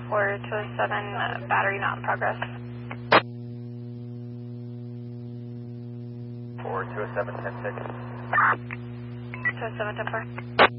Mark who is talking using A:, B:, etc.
A: for 207, battery not in progress.
B: For 207, 10-6.
A: 207, 10-4.